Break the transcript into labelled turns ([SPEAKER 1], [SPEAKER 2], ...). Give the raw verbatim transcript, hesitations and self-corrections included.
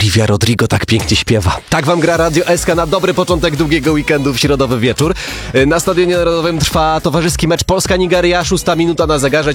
[SPEAKER 1] Olivia Rodrigo tak pięknie śpiewa. Tak wam gra Radio S K na dobry początek długiego weekendu w środowy wieczór. Na Stadionie Narodowym trwa towarzyski mecz Polska-Nigeria, szósta minuta na zegarze.